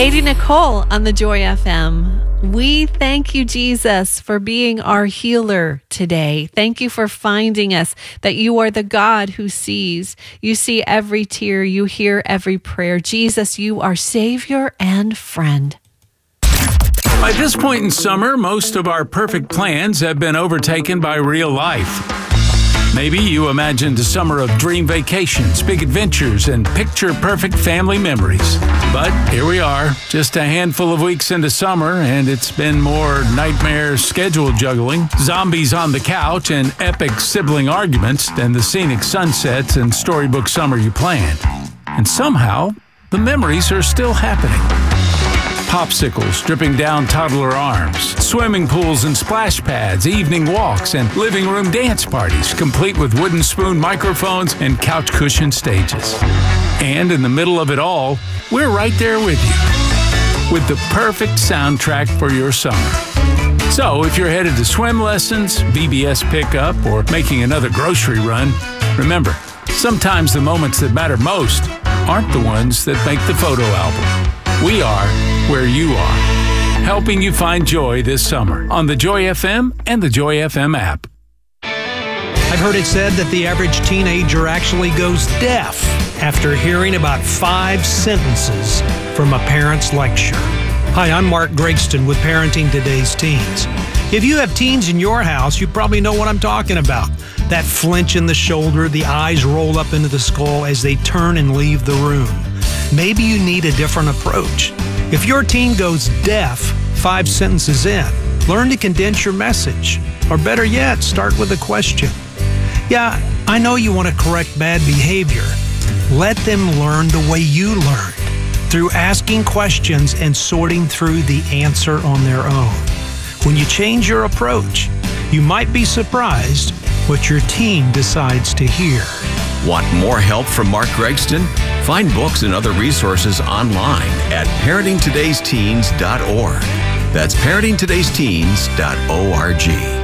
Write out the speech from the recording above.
Katie Nicole on the Joy FM. We thank you, Jesus, for being our healer today. Thank you for finding us, that you are the God who sees. You see every tear. You hear every prayer. Jesus, you are Savior and friend. By this point in summer, most of our perfect plans have been overtaken by real life. Maybe you imagined a summer of dream vacations, big adventures, and picture-perfect family memories. But here we are, just a handful of weeks into summer, and it's been more nightmare schedule juggling, zombies on the couch, and epic sibling arguments than the scenic sunsets and storybook summer you planned. And somehow, the memories are still happening. Popsicles dripping down toddler arms, swimming pools and splash pads, evening walks, and living room dance parties, complete with wooden spoon microphones and couch cushion stages. And in the middle of it all, we're right there with you, with the perfect soundtrack for your summer. So if you're headed to swim lessons, VBS pickup, or making another grocery run, remember, sometimes the moments that matter most aren't the ones that make the photo album. We are where you are, helping you find joy this summer on the Joy FM and the Joy FM app. I've heard it said that the average teenager actually goes deaf after hearing about 5 sentences from a parent's lecture. Hi, I'm Mark Gregston with Parenting Today's Teens. If you have teens in your house, you probably know what I'm talking about. That flinch in the shoulder, the eyes roll up into the skull as they turn and leave the room. Maybe you need a different approach. If your teen goes deaf 5 sentences in, learn to condense your message. Or better yet, start with a question. Yeah, I know you want to correct bad behavior. Let them learn the way you learned, through asking questions and sorting through the answer on their own. When you change your approach, you might be surprised what your teen decides to hear. Want more help from Mark Gregston? Find books and other resources online at parentingtodaysteens.org. That's parentingtodaysteens.org.